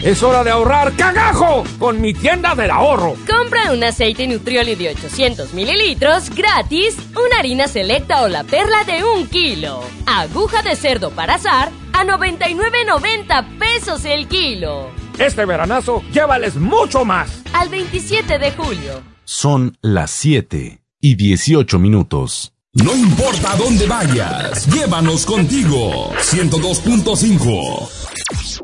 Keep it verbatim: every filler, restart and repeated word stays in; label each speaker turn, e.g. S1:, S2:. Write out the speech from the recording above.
S1: Es hora de ahorrar cagajo con mi tienda del ahorro.
S2: Compra un aceite Nutrioli de ochocientos mililitros gratis, una harina selecta o la perla de un kilo. Aguja de cerdo para asar a noventa y nueve noventa pesos el kilo.
S1: Este veranazo, llévales mucho más.
S2: Al veintisiete de julio.
S3: Son las siete y dieciocho minutos.
S4: No importa dónde vayas, llévanos contigo. ciento dos punto cinco.